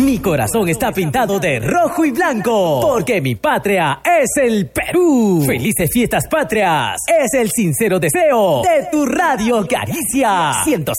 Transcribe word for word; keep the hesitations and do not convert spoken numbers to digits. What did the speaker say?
Mi corazón está pintado de rojo y blanco, porque mi patria es el Perú. Felices fiestas patrias, es el sincero deseo de tu Radio Caricia. ciento